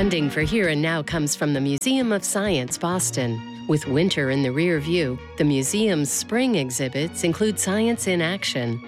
Funding for Here and Now comes from the Museum of Science, Boston. With winter in the rear view, the museum's spring exhibits include science in action,